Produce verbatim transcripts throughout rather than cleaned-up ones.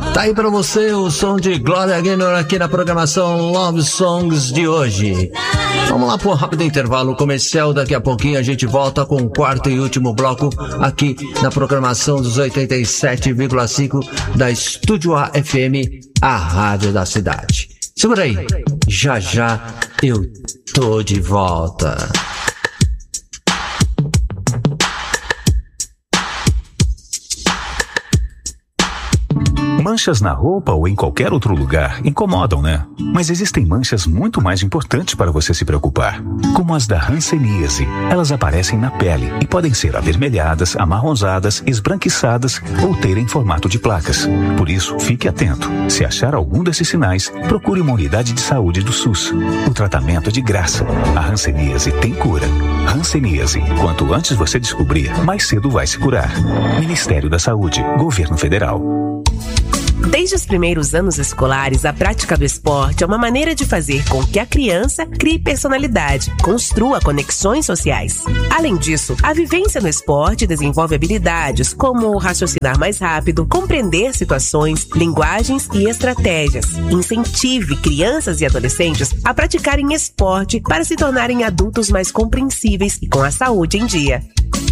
Tá aí pra você o som de Gloria Gaynor aqui na programação Love Songs de hoje. Vamos lá para um rápido intervalo comercial. Daqui a pouquinho a gente volta com o quarto e último bloco aqui na programação dos oitenta e sete vírgula cinco da Estúdio A F M, a rádio da cidade. Segura aí, já já eu tô de volta. Manchas na roupa ou em qualquer outro lugar incomodam, né? Mas existem manchas muito mais importantes para você se preocupar, como as da hanseníase. Elas aparecem na pele e podem ser avermelhadas, amarronzadas, esbranquiçadas ou terem formato de placas. Por isso, fique atento. Se achar algum desses sinais, procure uma unidade de saúde do SUS. O tratamento é de graça. A hanseníase tem cura. Hanseníase. Quanto antes você descobrir, mais cedo vai se curar. Ministério da Saúde. Governo Federal. Desde os primeiros anos escolares, a prática do esporte é uma maneira de fazer com que a criança crie personalidade, construa conexões sociais. Além disso, a vivência no esporte desenvolve habilidades como raciocinar mais rápido, compreender situações, linguagens e estratégias. Incentive crianças e adolescentes a praticarem esporte para se tornarem adultos mais compreensíveis e com a saúde em dia.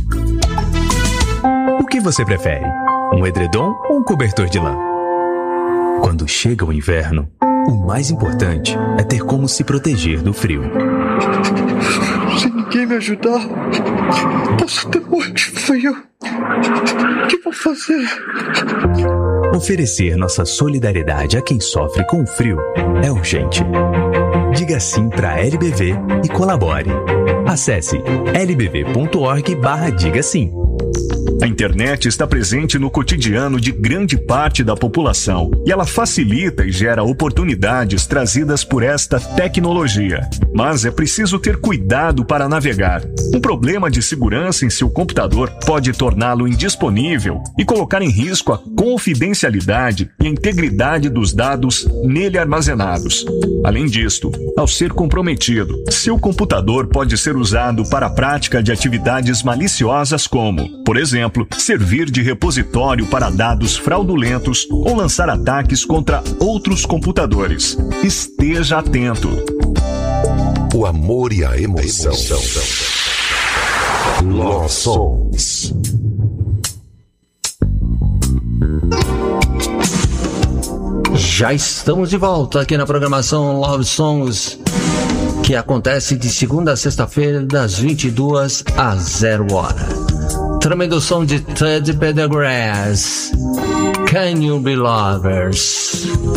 O que você prefere? Um edredom ou um cobertor de lã? Quando chega o inverno, o mais importante é ter como se proteger do frio. Se ninguém me ajudar, posso ter muito frio. O que vou fazer? Oferecer nossa solidariedade a quem sofre com o frio é urgente. Diga sim para a L B V e colabore. Acesse l b v ponto org barra diga sim. A internet está presente no cotidiano de grande parte da população e ela facilita e gera oportunidades trazidas por esta tecnologia. Mas é preciso ter cuidado para navegar. Um problema de segurança em seu computador pode torná-lo indisponível e colocar em risco a confidencialidade e a integridade dos dados nele armazenados. Além disto, ao ser comprometido, seu computador pode ser usado para a prática de atividades maliciosas como, por exemplo, servir de repositório para dados fraudulentos ou lançar ataques contra outros computadores. Esteja atento. O amor e a emoção. Love Songs. Já estamos de volta aqui na programação Love Songs, que acontece de segunda a sexta-feira, das vinte e duas às zero hora. Tremendo som de Ted Pendergrass, Can You Be Lovers?